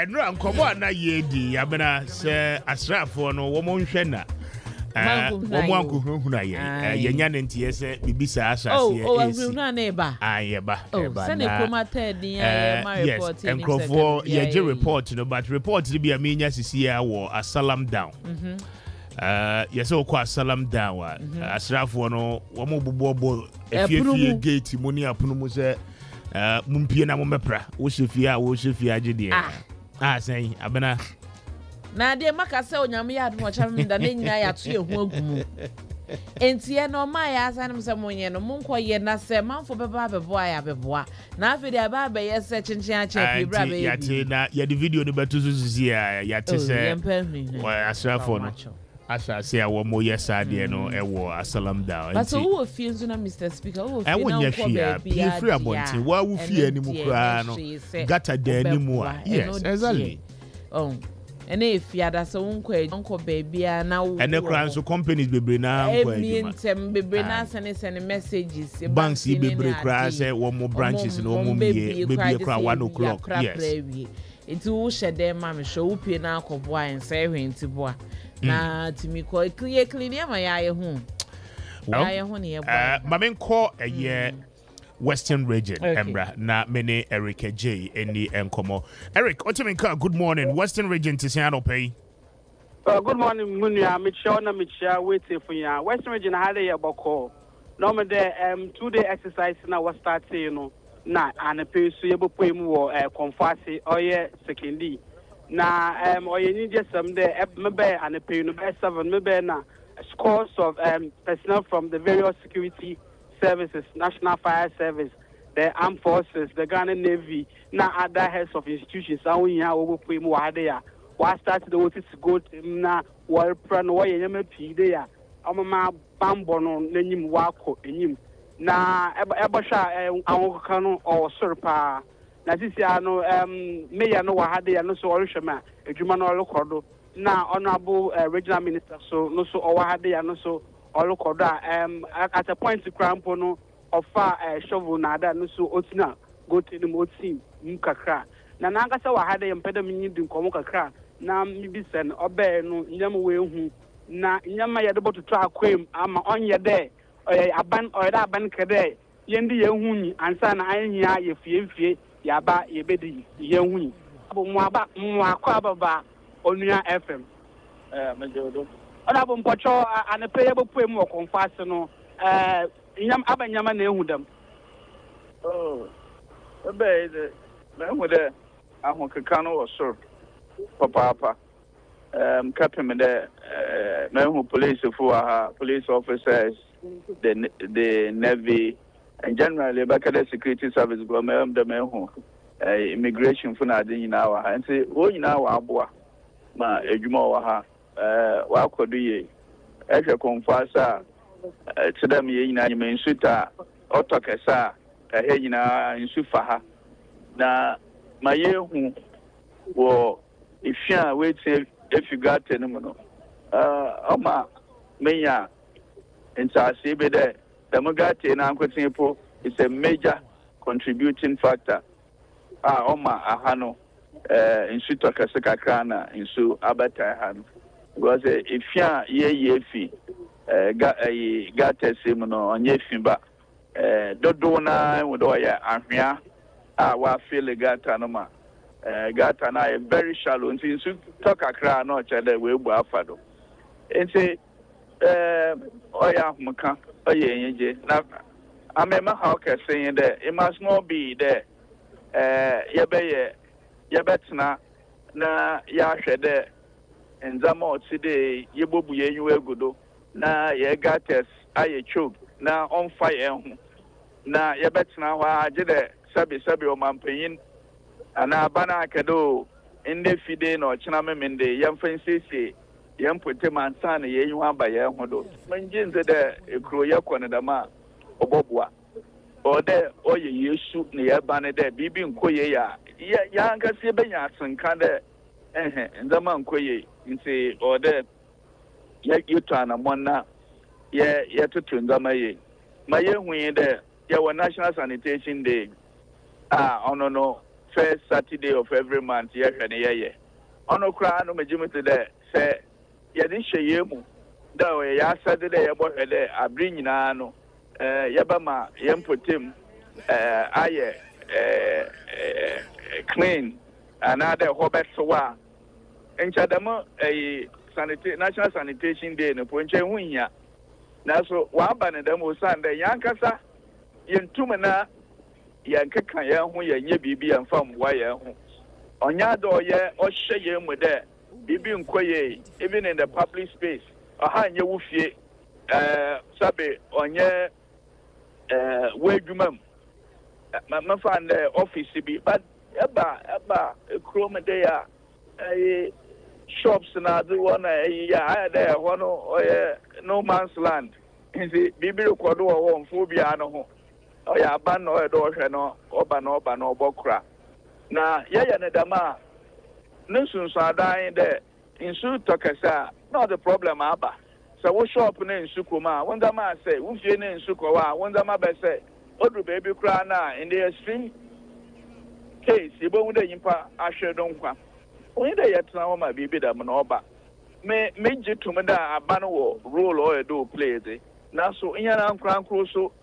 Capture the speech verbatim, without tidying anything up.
and run come on na yedi abena se asrafo no wo mo nhwe na eh wo mo anko huna ye yenya ne ntie se bibisa asase ye oh oh huna na eba ah ye ba e ba na se ne kromata din ya ma report ni enkrofo ye je report no but report bi a menya sisi ya wo asalam down mhm Uh, yes, o kwa salam down wa asrafo no wo mo bobo efiefie gate mu ni apono mu se uh mumpie na mo mepra wo hefie a wo hefie agide ah sen abena na de maka se onyame ya admo cha me da na nyina ya to ehu agumu enti e no ma ya asanum se monye no monko ye na se manfo beba beboa ya beboa na afedi aba ba ye se chinchin a check bra be ya te na ya the video no beto susi ya ya te se asrafo no Asha say awo mo yesa de no e wo asalam down. But so who fie nso na Mister Speaker who fie na ko be be free abonti wa wo fie ani mu kra no gata de ani mu a yes exactly. Oh ene efia da so wonko onko baby na wo ene kra nso companies bebre na nko aduma ntem bebre na send send messages banks bebre kra say wo mo branches no mo mie bebre kra one o'clock yes it wo shede ma me show pie na akoboa ense hwenti boa na timi ko clear clear ma ya ye hu ya ye hu ne ye eh ma men ko eye Western region embra na mene Eric J eni enkomo Eric otiminka good morning Western region to say pay uh, good morning munia michia na michia wait for ya Western region had a boko normal there um two day exercise na was start you know na and pay so yebo pay mu eh konfase oye secondary na um oye ni just some there maybe and pay no be seven maybe na scores of um personnel from the various security services, National Fire Service, the Armed Forces, the Ghana Navy, na other heads of institutions and we have over pay mu there wa start the what is good na war plan wa ye nyama pi there amama bambo no nanyim wako enyim na eba sha awokaka no o sorpa na sisi ano um meya no wa hade ya no so orhwema adwuma no olokodo na honorable uh, regional minister so no so o wa hade ya no so olokodo um at a point to crampo no offer uh, shovel na da no so otina go to the motim mkakra na nanga sa wa hade ya mpeda minyi din komo kakra na mibisen obe no nyam we hu na nyama ya de bototo akwem ama onye de aban oyda aban kede yendi ye hunyi ansa na anhia ye fiefie ya ba ye bedi ye hunyi abo mu aba mu akwa baba onua F M eh mejodo ona bo mpocho anepe ye bo puem wo konfase no eh nyam abanyama na ehudam oh ebe de me hu de ahokeka no wo sor papa papa um kapem de me hu police for police officers the the navy and generally back at the security service go me am de me hu immigration for na de nyina wa and say o nyina wa aboa ma edwuma wa ha eh wa kodu ye e hwe konfasa tedam ye nyina nyima nsuta otokesa e nyina nsufa ha na ma ye hu wo ifia wetin if you got any no uh oma menya intase be there the magate na nkwetinpo is a major contributing factor ah oma ahano eh insu tokase kakra na insu abata hano because ifia ye ye fi eh ga eh gate sim no onye fi ba eh dodo na wo do ya ahwea ah wa feel gata no ma Uh, gata na very shallow nti nsu toka kra na ochede we bu afado nti eh oya mka oya enyeje na amema how can say there it must not be there eh yebeye yebetna na ya hwede nzama otide yebobu yenyu egudo na ye gates aye choke na on fire hu na yebetna wa agede sabi sabi o mampanyin ana bana kedo inde fide no china memende yemfansese yempote mansana yenyu aba ye hodo manjinze de ekro yakone da ma obobua ode oye yesu ne yebane de bibi nkoye ya ya ngase benya atsenka de ehe ndama nkoye nti ode ya yutana monna ye ye tutu ndama ye ma ye huye de ye wa national sanitation day ah ono no first Saturday of every month yeah hwe ne ye ono kra no megimete de se ye de hye mu da we ya sade de ye bo hwe de abri nyina no eh yeba ma ye mpotem eh aye eh clean another hobet so wa enchadamo eh sanitary national sanitation day no ponche hunya na so wa ba ne damo sande yankasa yentuma na yankeka ya hu yenye bibi yamfam wa ya hu onya do ye o hye ye mu de bibi nkoye even in the public space aha nye wufie eh sabe onye eh wedwumam ma fa the office bi but eba eba krom de ya eh shops na do one ya ha de ho no oye no man's land nzi bibi rekodo wo mfo bia no ho oya aba no e do hwe no oba no oba no obokra na ya ya ne dama nsunsu adan de insu tokasa no the problem aba so wo shop na insu koma wonda ma say wo fie na insu kowa wonda ma be say odu baby kra na in the extreme case ibo wonda yimpa ahwe do nkwa onye de yetna wo ma bibi da no oba me me jitum da aba no wo role o do play de na so inya na nkra nkro so